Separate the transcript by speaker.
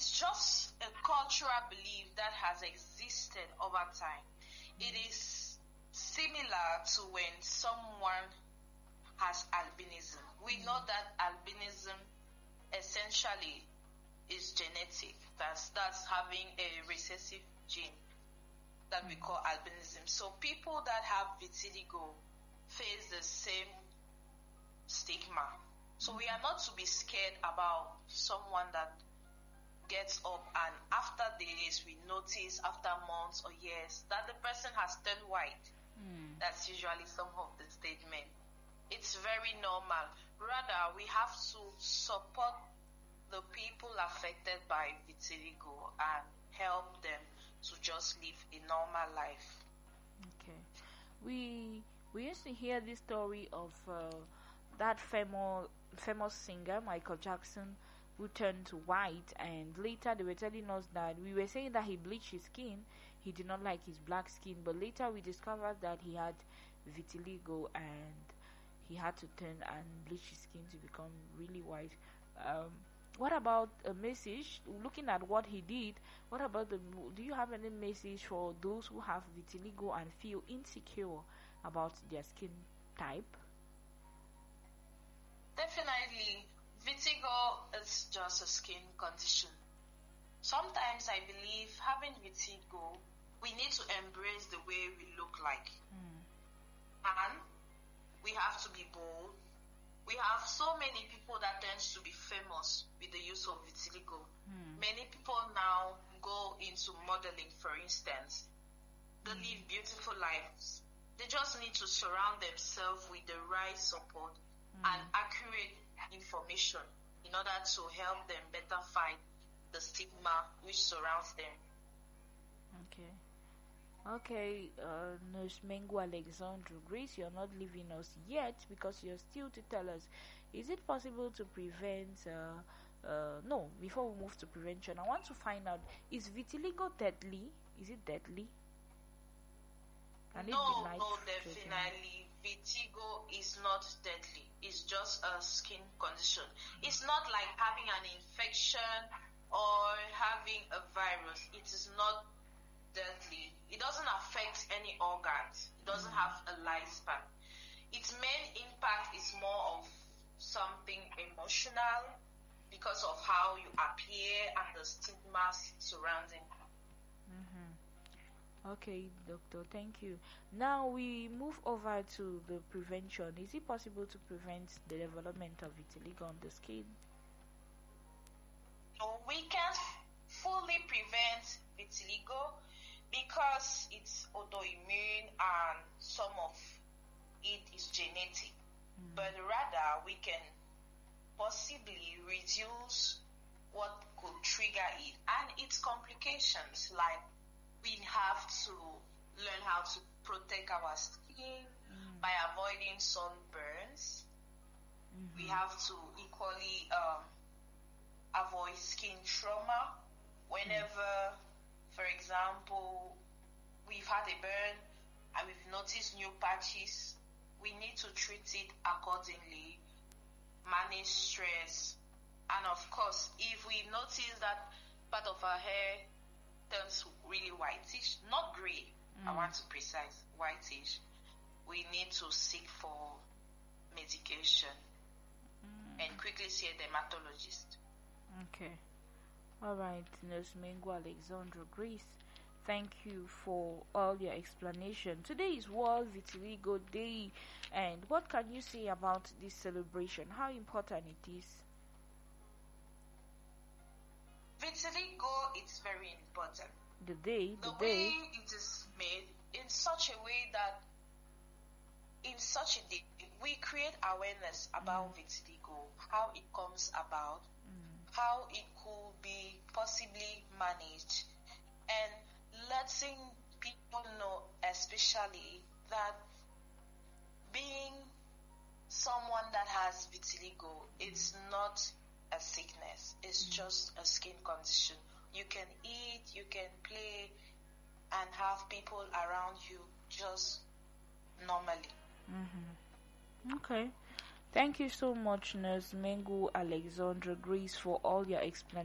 Speaker 1: it's just a cultural belief that has existed over time. It is similar to when someone has albinism. We know that albinism essentially is genetic. That's having a recessive gene that we call albinism. So people that have vitiligo face the same stigma. So we are not to be scared about someone that gets up and after days we notice, after months or years, that the person has turned white. That's usually some of the statement. It's very normal. Rather, we have to support the people affected by vitiligo and help them to just live a normal life.
Speaker 2: Okay. We used to hear this story of that famous singer Michael Jackson, who turned white, and later they were telling us that we were saying that he bleached his skin. He did not like his black skin, but later we discovered that he had vitiligo and he had to turn and bleach his skin to become really white. What about a message? Looking at what he did, what about do you have any message for those who have vitiligo and feel insecure about their skin type?
Speaker 1: Definitely, vitiligo is just a skin condition. Sometimes I believe having vitiligo, we need to embrace the way we look like. And we have to be bold. We have so many people that tends to be famous with the use of vitiligo. Many people now go into modeling, for instance. They live beautiful lives. They just need to surround themselves with the right support and accurate information in order to help them better fight the stigma which surrounds them.
Speaker 2: Okay, Nurse Mengu Alexandra Grace, you're not leaving us yet because you're still to tell us, is it possible to prevent, no, before we move to prevention, I want to find out, is vitiligo deadly? Is it deadly?
Speaker 1: No, definitely. Vitiligo is not deadly. It's just a skin condition. It's not like having an infection or having a virus. It is not deadly. It doesn't affect any organs. It doesn't have a lifespan. Its main impact is more of something emotional because of how you appear and the stigmas surrounding.
Speaker 2: Okay, doctor, thank you. Now we move over to the prevention. Is it possible to prevent the development of vitiligo on the skin?
Speaker 1: No, we can't fully prevent vitiligo because it's autoimmune and some of it is genetic. But rather, we can possibly reduce what could trigger it and its complications, like we have to learn how to protect our skin by avoiding sunburns. We have to equally avoid skin trauma whenever, for example, we've had a burn and we've noticed new patches. We need to treat it accordingly, manage stress, and of course, if we notice that part of our hair turns really whitish, not gray, I want to precise, whitish, we need to seek for medication and quickly see a dermatologist.
Speaker 2: Okay. All right, Nurse Mengu Alexandra Grace, thank you for all your explanation. Today is World Vitiligo Day, and what can you say about this celebration? How important it is?
Speaker 1: Vitiligo is very important.
Speaker 2: The way
Speaker 1: it is made in such a way that in such a day we create awareness about vitiligo, how it comes about, how it could be possibly managed, and letting people know especially that being someone that has vitiligo, it's not a sickness, it's just a skin condition. You can eat, you can play, and have people around you just normally.
Speaker 2: Okay. Thank you so much, Nurse Mengu Alexandra Grace, for all your explanations.